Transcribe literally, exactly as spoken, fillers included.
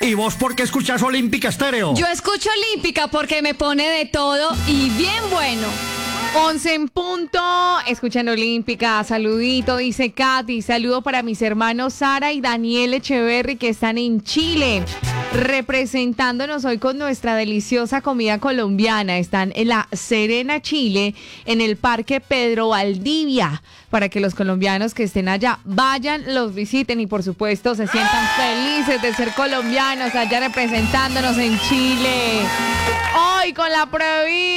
¿Y vos por qué escuchás Olímpica Estéreo? Yo escucho Olímpica porque me pone de todo y bien bueno. Once en punto, escuchan Olímpica, saludito, dice Katy, saludo para mis hermanos Sara y Daniel Echeverry que están en Chile, representándonos hoy con nuestra deliciosa comida colombiana. Están en La Serena, Chile, en el Parque Pedro Valdivia, para que los colombianos que estén allá vayan, los visiten y por supuesto se sientan felices de ser colombianos allá representándonos en Chile. Hoy con la provincia.